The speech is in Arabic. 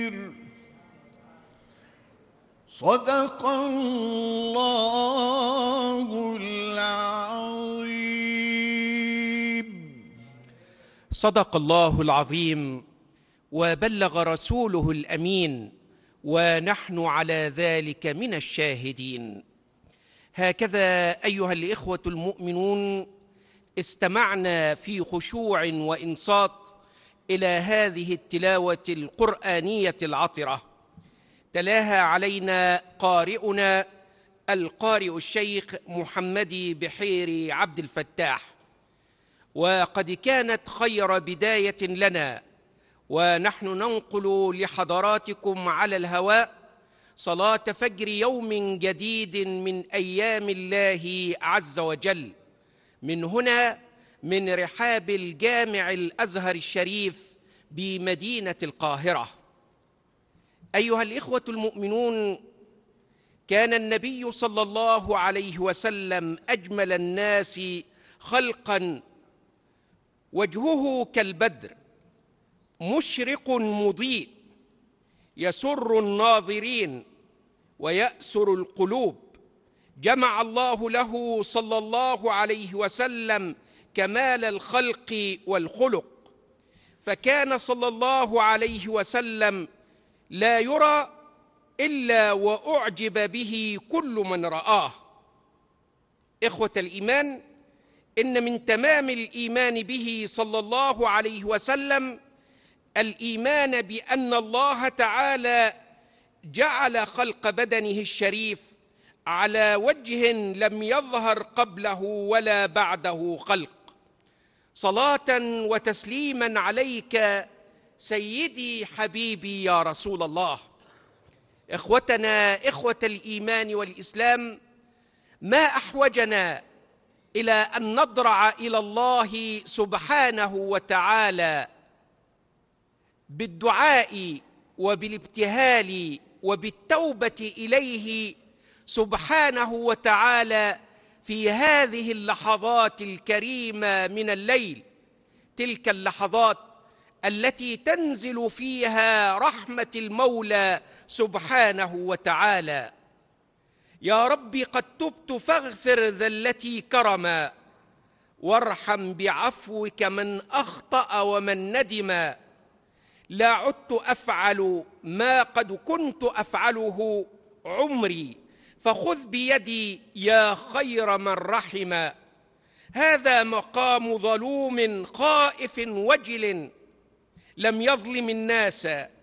صدق الله العظيم. صدق الله العظيم وبلغ رسوله الأمين، ونحن على ذلك من الشاهدين. هكذا أيها الإخوة المؤمنون استمعنا في خشوع وإنصات إلى هذه التلاوة القرآنية العطرة، تلاها علينا قارئنا القارئ الشيخ محمد بحيري عبد الفتاح، وقد كانت خير بداية لنا ونحن ننقل لحضراتكم على الهواء صلاة فجر يوم جديد من أيام الله عز وجل، من هنا من رحاب الجامع الأزهر الشريف بمدينة القاهرة. أيها الإخوة المؤمنون، كان النبي صلى الله عليه وسلم أجمل الناس خلقاً، وجهه كالبدر مشرق مضيء، يسر الناظرين ويأسر القلوب. جمع الله له صلى الله عليه وسلم كمال الخلق والخلق، فكان صلى الله عليه وسلم لا يرى إلا وأعجب به كل من رآه. إخوة الإيمان، إن من تمام الإيمان به صلى الله عليه وسلم الإيمان بأن الله تعالى جعل خلق بدنه الشريف على وجه لم يظهر قبله ولا بعده خلق. صلاة وتسليما عليك سيدي حبيبي يا رسول الله. إخوتنا إخوة الإيمان والإسلام، ما أحوجنا إلى أن نضرع إلى الله سبحانه وتعالى بالدعاء وبالابتهال وبالتوبة إليه سبحانه وتعالى في هذه اللحظات الكريمة من الليل، تلك اللحظات التي تنزل فيها رحمة المولى سبحانه وتعالى. يا ربي قد تبت فاغفر ذلتي كرما، وارحم بعفوك من أخطأ ومن ندما. لا عدت أفعل ما قد كنت أفعله عمري، فخذ بيدي يا خير من رحم. هذا مقام ظلوم خائف وجل، لم يظلم الناس